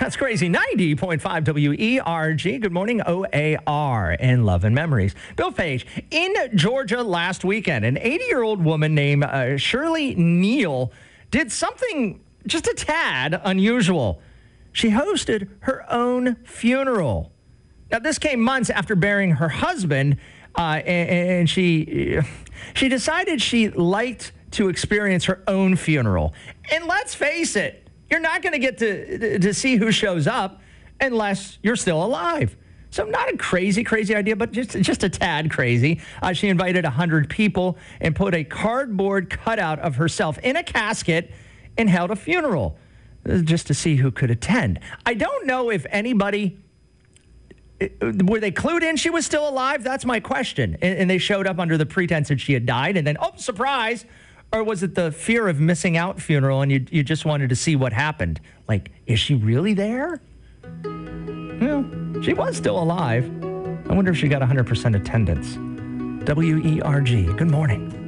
That's crazy. 90.5 WERG. Good morning, OAR and Love and Memories. Bill Page. In Georgia last weekend, an 80-year-old woman named Shirley Neal did something just a tad unusual. She hosted her own funeral. Now, this came months after burying her husband, and she decided she liked to experience her own funeral. And let's face it, you're not going to get to see who shows up unless you're still alive. So not a crazy idea, but just a tad crazy. She invited 100 people and put a cardboard cutout of herself in a casket and held a funeral just to see who could attend. I don't know if anybody, were they clued in she was still alive? That's my question. And they showed up under the pretense that she had died and then, oh, surprise. Or was it the fear of missing out funeral and you just wanted to see what happened? Like, is she really there? Well, she was still alive. I wonder if she got 100% attendance. WERG, good morning.